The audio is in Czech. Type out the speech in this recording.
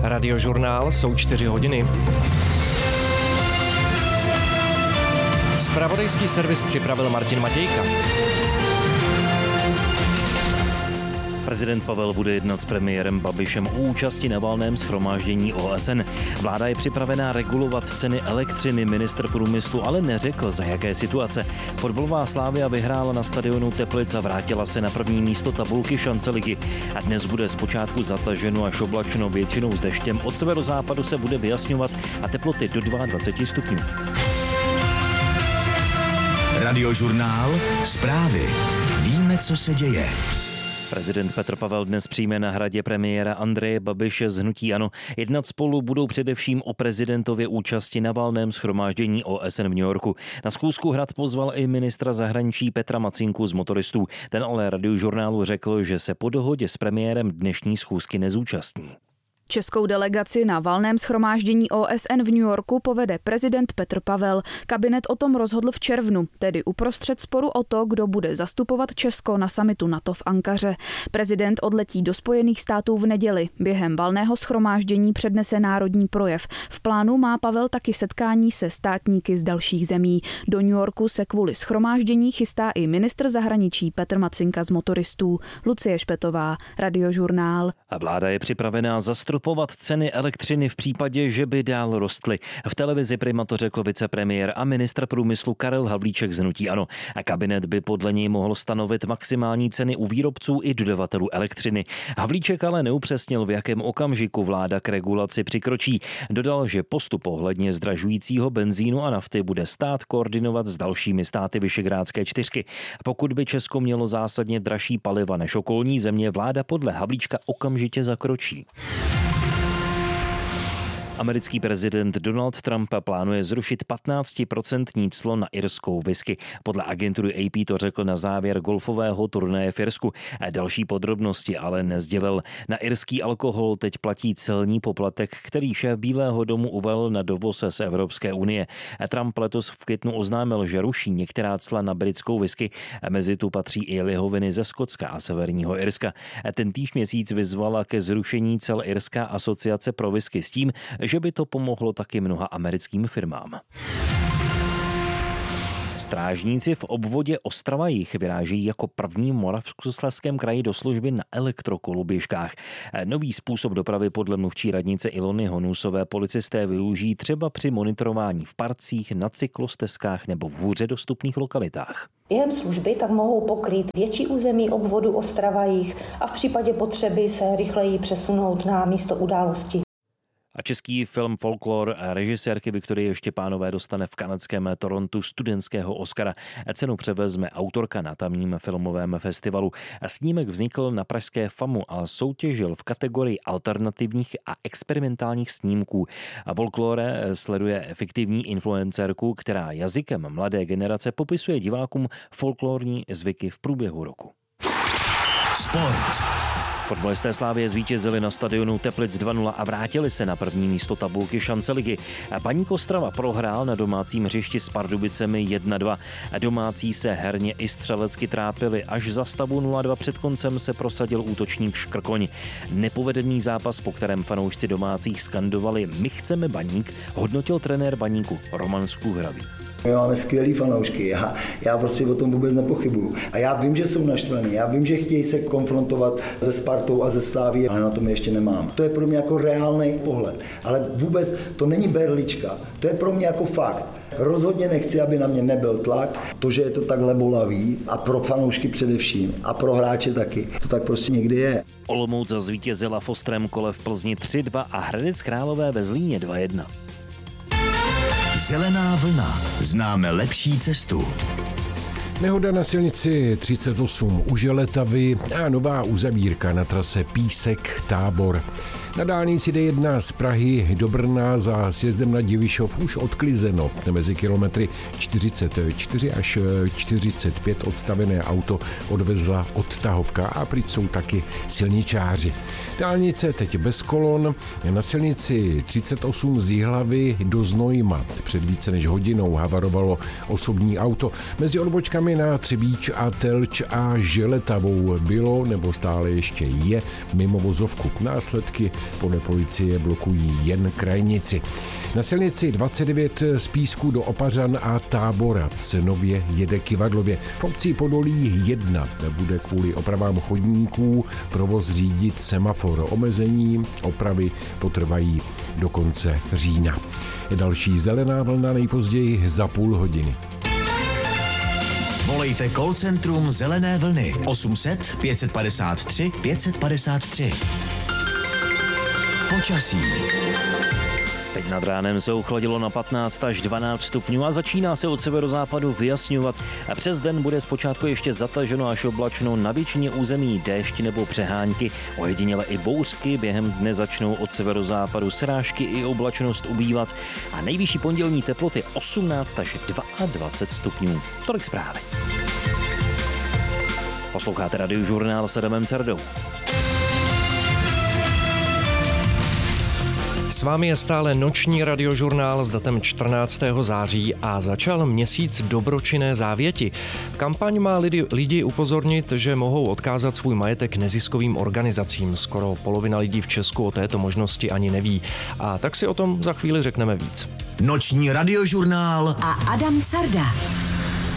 Radiožurnál, jsou 4 hodiny. Zpravodajský servis připravil Martin Matějka. Prezident Pavel bude jednat s premiérem Babišem o účasti na valném shromáždění OSN. Vláda je připravená regulovat ceny elektřiny, ministr průmyslu ale neřekl, za jaké situace. Fotbalová Slavia vyhrála na stadionu Teplic a vrátila se na první místo tabulky šanceligy. A dnes bude zpočátku zataženo až oblačno, většinou s deštěm. Od severozápadu se bude vyjasňovat a teploty do 22 stupňů. Radiožurnál, zprávy. Víme, co se děje. Prezident Petr Pavel dnes přijme na Hradě premiéra Andreje Babiše z hnutí ANO. Jednat spolu budou především o prezidentově účasti na valném shromáždění OSN v New Yorku. Na schůzku Hrad pozval i ministra zahraničí Petra Macinku z Motoristů. Ten ale Radiožurnálu řekl, že se po dohodě s premiérem dnešní schůzky nezúčastní. Českou delegaci na valném shromáždění OSN v New Yorku povede prezident Petr Pavel. Kabinet o tom rozhodl v červnu, tedy uprostřed sporu o to, kdo bude zastupovat Česko na summitu NATO v Ankaře. Prezident odletí do Spojených států v neděli. Během valného shromáždění přednese národní projev. V plánu má Pavel taky setkání se státníky z dalších zemí. Do New Yorku se kvůli shromáždění chystá i ministr zahraničí Petr Macinka z Motoristů. Lucie Špetová, Radiožurnál. A vláda je připravená zastropovat ceny elektřiny v případě, že by dál rostly. V televizi Prima to řekl vicepremiér a ministr průmyslu Karel Havlíček z hnutí ANO. A kabinet by podle něj mohl stanovit maximální ceny u výrobců i dodavatelů elektřiny. Havlíček ale neupřesnil, v jakém okamžiku vláda k regulaci přikročí. Dodal, že postup ohledně zdražujícího benzínu a nafty bude stát koordinovat s dalšími státy Visegrádské čtyřky. Pokud by Česko mělo zásadně dražší paliva než okolní země, vláda podle Havlíčka okamžitě zakročí. Americký prezident Donald Trump plánuje zrušit 15% clo na irskou whisky. Podle agentury AP to řekl na závěr golfového turnaje v Irsku. Další podrobnosti ale nesdělil. Na irský alkohol teď platí celní poplatek, který šéf Bílého domu uvalil na dovoz z Evropské unie. Trump letos v květnu oznámil, že ruší některá cla na britskou whisky. Mezi tu patří i lihoviny ze Skotska a severního Irska. Tentýž měsíc vyzvala ke zrušení cel Irská asociace pro whisky s tím, že by to pomohlo taky mnoha americkým firmám. Strážníci v obvodě Ostrava-Jih vyrážejí jako první v Moravskoslezském kraji do služby na elektrokoloběžkách. Nový způsob dopravy podle mluvčí radnice Ilony Honusové policisté využijí třeba při monitorování v parcích, na cyklostezkách nebo v hůře dostupných lokalitách. Během služby tak mohou pokrýt větší území obvodu Ostrava-Jih a v případě potřeby se rychleji přesunout na místo události. A český film Folklor režisérky Viktorie Štěpánové dostane v kanadském Torontu studentského Oscara. Cenu převezme autorka na tamním filmovém festivalu. Snímek vznikl na pražské FAMu a soutěžil v kategorii alternativních a experimentálních snímků. A Folklore sleduje fiktivní influencerku, která jazykem mladé generace popisuje divákům folklorní zvyky v průběhu roku. Sport. Fotbalisté Slavie zvítězili na stadionu Teplic 2-0 a vrátili se na první místo tabulky šanceligy. Baník Ostrava prohrál na domácím hřišti s Pardubicemi 1-2. Domácí se herně i střelecky trápili. Až za stavu 0-2 před koncem se prosadil útočník Škrkoň. Nepovedený zápas, po kterém fanoušci domácích skandovali "My chceme Baník", hodnotil trenér Baníku Roman Skůhravý. My máme skvělý fanoušky, já prostě o tom vůbec nepochybuju. A já vím, že jsou naštvaní, já vím, že chtějí se konfrontovat se Spartou a se Slavií, ale na tom ještě nemám. To je pro mě jako reálný pohled, ale vůbec to není berlička, to je pro mě jako fakt. Rozhodně nechci, aby na mě nebyl tlak, to, že je to takhle bolavý a pro fanoušky především a pro hráče taky, to tak prostě někdy je. Olomouc zvítězila v ostrém kole v Plzni 3-2 a Hradec Králové ve Zlíně 2-1. Zelená vlna. Známe lepší cestu. Nehoda na silnici 38 u Želetavy a nová uzavírka na trase Písek-Tábor. Na dálnici D1 z Prahy do Brna za sjezdem na Divišov už odklizeno. Mezi kilometry 44 až 45 odstavené auto odvezla odtahovka a pryč jsou taky silničáři. Dálnice teď bez kolon. Na silnici 38 z Jihlavy do Znojma před více než hodinou havarovalo osobní auto. Mezi odbočkami na Třebíč a Telč a Želetavou bylo nebo stále ještě je mimo vozovku. Následky Podle policie blokují jen krajnici. Na silnici 29 z Písku do Opařan a Tábora se nově jede kyvadlově. V obci Podolí 1 bude kvůli opravám chodníků provoz řídit semafor. Omezení opravy potrvají do konce října. Další zelená vlna nejpozději za půl hodiny. Volejte call centrum Zelené vlny 800 553 553. Počasí. Teď nad ránem se ochladilo na 15 až 12 stupňů a začíná se od severozápadu vyjasňovat. A přes den bude zpočátku ještě zataženo až oblačno, na většině území déšť nebo přehánky. Ojediněle i bouřky, během dne začnou od severozápadu srážky i oblačnost ubývat. A nejvyšší pondělní teploty 18 až 22 stupňů. Tolik zprávy. Posloucháte Radiožurnál s Adamem Cerdou. S vámi je stále noční radiožurnál s datem 14. září a začal měsíc dobročinné závěti. Kampaň má lidi upozornit, že mohou odkázat svůj majetek neziskovým organizacím. Skoro polovina lidí v Česku o této možnosti ani neví. A tak si o tom za chvíli řekneme víc. Noční radiožurnál a Adam Carda.